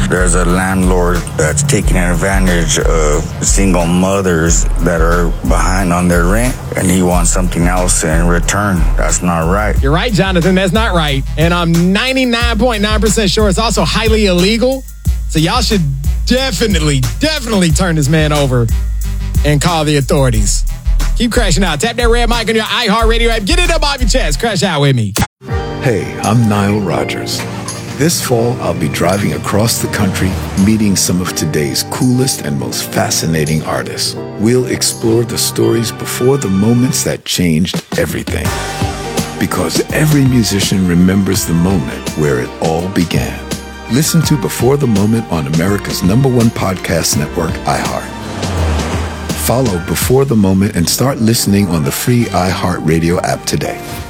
there's a landlord that's taking advantage of single mothers that are behind on their rent, and he wants something else in return. That's not right. You're right, Jonathan. That's not right. And I'm 99.9% sure it's also highly illegal. So y'all should definitely turn this man over and call the authorities. Keep crashing out. Tap that red mic on your iHeartRadio app. Get it up off your chest. Crash out with me. Hey, I'm Nile Rodgers. This fall, I'll be driving across the country, meeting some of today's coolest and most fascinating artists. We'll explore the stories before the moments that changed everything. Because every musician remembers the moment where it all began. Listen to Before the Moment on America's #1 podcast network, iHeart. Follow Before the Moment and start listening on the free iHeartRadio app today.